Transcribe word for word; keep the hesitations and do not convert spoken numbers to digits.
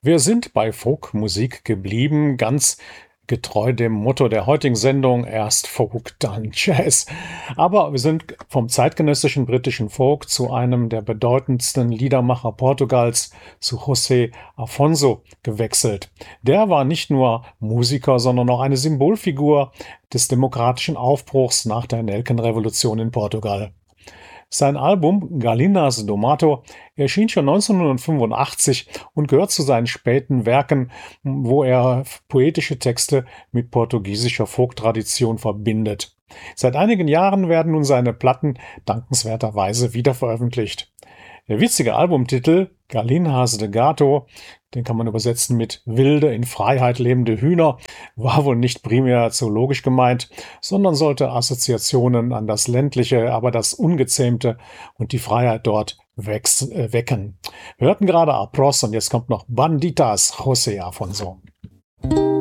Wir sind bei Folkmusik geblieben, ganz getreu dem Motto der heutigen Sendung: erst Folk, dann Jazz. Aber wir sind vom zeitgenössischen britischen Folk zu einem der bedeutendsten Liedermacher Portugals, zu José Afonso, gewechselt. Der war nicht nur Musiker, sondern auch eine Symbolfigur des demokratischen Aufbruchs nach der Nelkenrevolution in Portugal. Sein Album Galinas do Mato erschien schon neunzehnhundertfünfundachtzig und gehört zu seinen späten Werken, wo er poetische Texte mit portugiesischer Folktradition verbindet. Seit einigen Jahren werden nun seine Platten dankenswerterweise wiederveröffentlicht. Der witzige Albumtitel Galinhas de Gato, den kann man übersetzen mit wilde, in Freiheit lebende Hühner, war wohl nicht primär zoologisch gemeint, sondern sollte Assoziationen an das ländliche, aber das Ungezähmte und die Freiheit dort wächst, äh, wecken. Wir hörten gerade Apros und jetzt kommt noch Banditas, José Afonso.